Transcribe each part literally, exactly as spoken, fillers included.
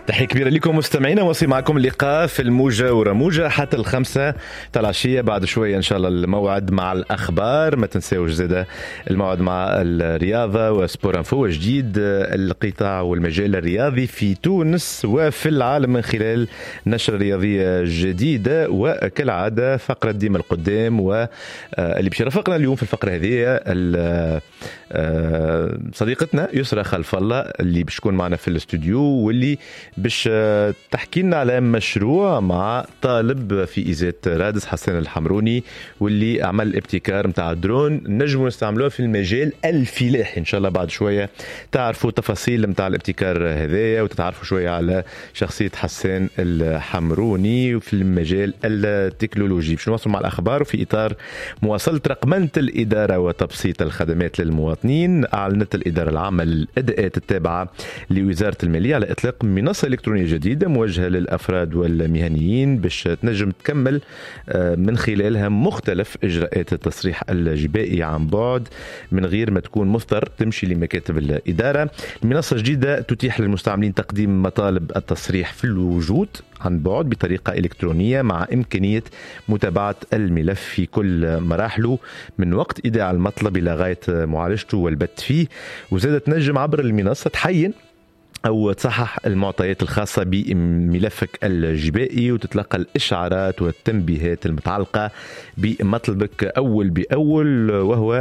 تحية كبيرة لكم مستمعينا، وصي معكم اللقاء في الموجة ورموجة حتى الخمسة تاع العشية. بعد شوية إن شاء الله الموعد مع الأخبار، ما تنساوش زادة الموعد مع الرياضة وسبور انفو جديد القطاع والمجال الرياضي في تونس وفي العالم من خلال نشرة رياضية جديدة، وكالعادة فقرة ديما القدام. واللي باش يرافقنا اليوم في الفقرة هذه صديقتنا يسرى خلف الله اللي باش تكون معنا في الاستوديو، واللي باش تحكي لنا على مشروع مع طالب في إيزات رادس حسان الحمروني، واللي عمل ابتكار متاع درون نجموا نستعملوه في المجال الفلاحي. ان شاء الله بعد شويه تعرفوا تفاصيل متاع الابتكار هذايا وتتعرفوا شويه على شخصيه حسان الحمروني في المجال التكنولوجي. باش نواصل مع الاخبار في اطار مواصله رقمنه الاداره وتبسيط الخدمات للمواطنين. اعلنت الاداره العامه للاداءات التابعه لوزاره الماليه على اطلاق منصه الكترونيه جديده موجهه للافراد والمهنيين باش تنجم تكمل من خلالها مختلف اجراءات التصريح الجبائي عن بعد من غير ما تكون مضطر تمشي لمكاتب الاداره. المنصه جديده تتيح للمستعملين تقديم مطالب التصريح في الوجود عن بعد بطريقه الكترونيه مع امكانيه متابعه الملف في كل مراحله من وقت ايداع المطلب الى غايه معالجته والبت فيه. وزادت تنجم عبر المنصه تحين أو تصحح المعطيات الخاصة بملفك الجبائي وتتلقى الإشعارات والتنبيهات المتعلقة بمطلبك أول بأول، وهو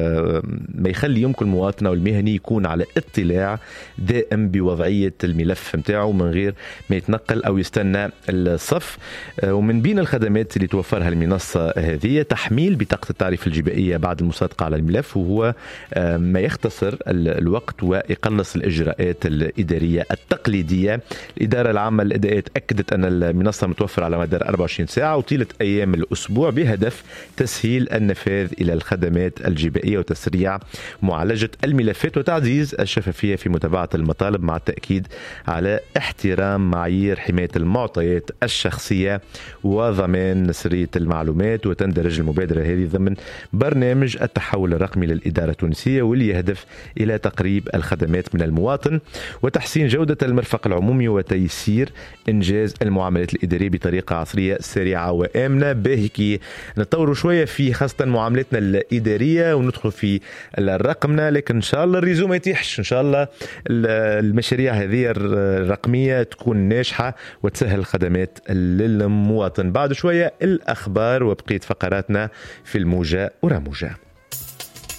ما يخلي يمكن المواطن أو المهني يكون على اطلاع دائم بوضعية الملف متاعه من غير ما يتنقل أو يستنى الصف. ومن بين الخدمات اللي توفرها المنصة هذه تحميل بطاقة التعريف الجبائية بعد المصادقة على الملف، وهو ما يختصر الوقت ويقلص الإجراءات الإدارية التقليدية. الإدارة العامة للأداءات أكدت أن المنصة متوفرة على مدار أربعة وعشرين ساعة وطيلة أيام الأسبوع بهدف تسهيل النفاذ إلى الخدمات الجبائية وتسريع معالجة الملفات وتعزيز الشفافية في متابعة المطالب، مع التأكيد على احترام معايير حماية المعطيات الشخصية وضمان سرية المعلومات. وتندرج المبادرة هذه ضمن برنامج التحول الرقمي للإدارة التونسية، واللي يهدف إلى تقريب الخدمات من المواطن وتحسين جودة المرفق العمومي وتيسير إنجاز المعاملات الإدارية بطريقة عصرية سريعة وآمنة. باهي نطوروا شوية في خاصة معاملتنا الإدارية وندخل في الرقمنة، لكن إن شاء الله الريزو ما يتيحش. إن شاء الله المشاريع هذه الرقمية تكون ناجحة وتسهل الخدمات للمواطن. بعد شوية الأخبار وبقية فقراتنا في الموجة ورموجة.